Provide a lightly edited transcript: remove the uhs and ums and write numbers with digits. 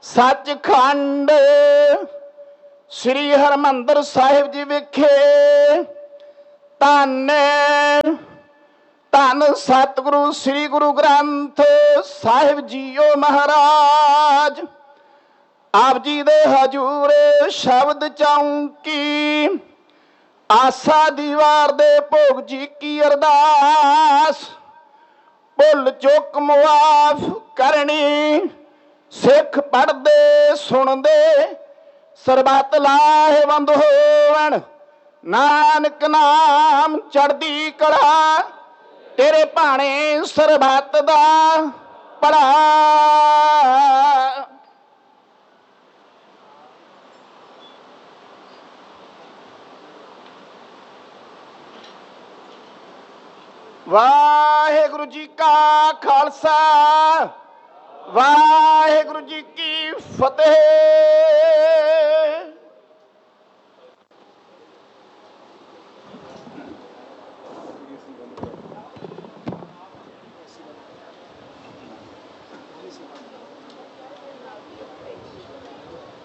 सचखंड श्री हरमंदर साहिब जी विखे धन धन सतगुरु श्री गुरु ग्रंथ साहिब जीओ महाराज। आप जी दे हजूर शब्द चौंकी आसा दीवार दे भोग जी की अरदास। भुल चुक मुआफ करनी सिख पढ़दे सुनदे सरबत लाहेवंद होवन। नानक नाम चढ़दी कला तेरे भाणे सरबत दा पड़ा। वाहेगुरु जी का खालसा वाहेगुरु जी की फतेह।